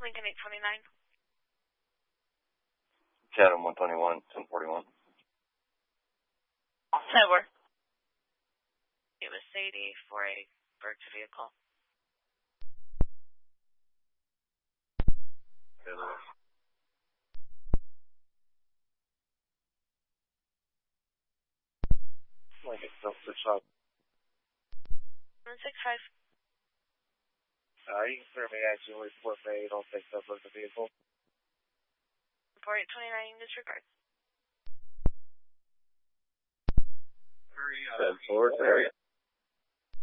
Lincoln 829. Chatham 121, 1041. Network. It was Sadie for a Berks vehicle. Lincoln 665. 165. You can certainly actually report made on take up of the vehicle. Report 829, disregard. 10-4, area.